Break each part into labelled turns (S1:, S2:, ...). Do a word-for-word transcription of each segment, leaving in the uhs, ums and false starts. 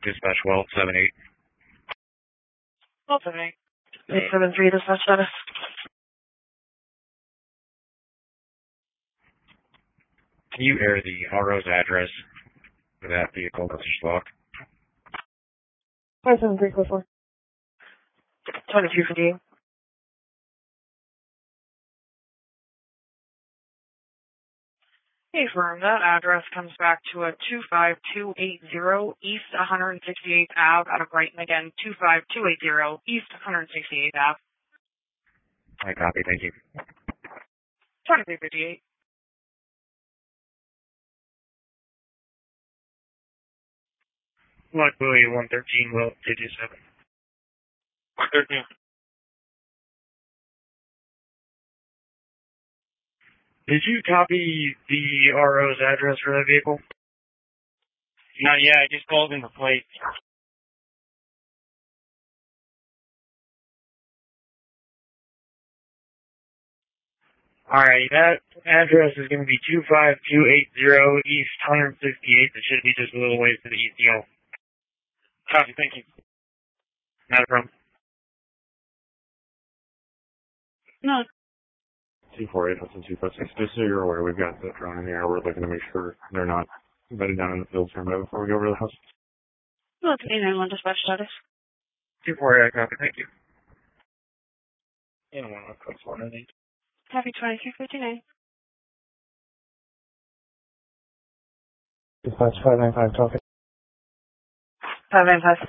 S1: Dispatch well, seven eight.
S2: Well, seven eight. eight seven three, dispatch status.
S1: Can you air the R O's address for that vehicle that's just locked?
S2: five seven three, four four. twenty-two fifty-eight. Hey, firm, that address comes back to a two five two eight zero East one sixty-eighth Avenue out of Brighton again, two five two eight zero East one sixty-eighth Avenue.
S1: I copy, thank you.
S2: twenty-three fifty-eight.
S1: Black Bowie, one thirteen, well, two two seven.
S3: one thirteen.
S1: Did you copy the R O's address for that vehicle?
S3: Not yet, I just called in the plate.
S1: Alright, that address is going to be two five two eight zero East one sixty-eighth. It should be just a little ways to the E C O.
S3: Copy, thank you.
S1: Not a problem.
S2: No.
S4: two four eight, Hudson two five six. Just so you're aware, we've got the drone in the air. We're looking to make sure they're not bedded down in the field terminal before we go over to the house.
S2: No, it's eight nine one, dispatch status.
S1: two four eight, I copy, thank you.
S3: And one on code four nine eight.
S2: Happy twenty-two fifty-nine.
S5: Dispatch five nine five, copy.
S2: five nine five.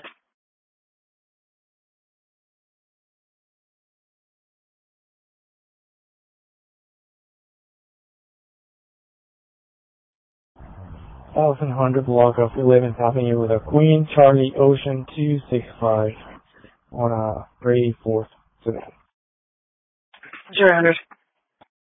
S5: Elephant Hundred block of eleventh Avenue with a Queen Charlie Ocean two six five on a Brady fourth sedan.
S2: zero hundred.